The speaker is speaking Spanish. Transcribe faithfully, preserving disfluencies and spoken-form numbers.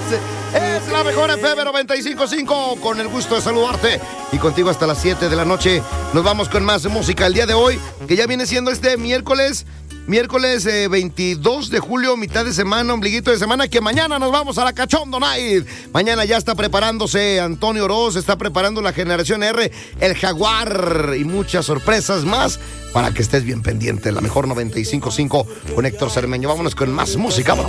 Es la mejor F M noventa y cinco punto cinco. Con el gusto de saludarte. Y contigo hasta las siete de la noche. Nos vamos con más música el día de hoy, que ya viene siendo este miércoles. Miércoles eh, veintidós de julio, mitad de semana, ombliguito de semana, que mañana nos vamos a la Cachondo Night. Mañana ya está preparándose Antonio Oroz, está preparando la Generación R, el Jaguar y muchas sorpresas más para que estés bien pendiente. La mejor noventa y cinco punto cinco con Héctor Cermeño. Vámonos con más música, bro.